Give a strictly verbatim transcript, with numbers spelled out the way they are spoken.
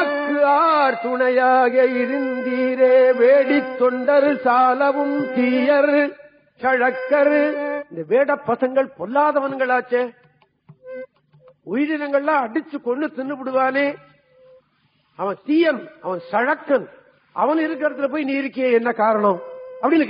எமக்கு ஆர் துணையாக இருந்தீரே வேடி தொண்டர் சாலவும் தீயர் சழக்கர். இந்த வேட பசங்கள் பொல்லாதவன்களாச்சே, உயிரினங்கள்லாம் அடிச்சு கொண்டு தின்னு விடுவானே, அவன் தீயன், அவன் சழக்கன், அவன் இருக்கிறதுல போய் நீ இருக்கிய என்ன காரணம் அப்படின்னு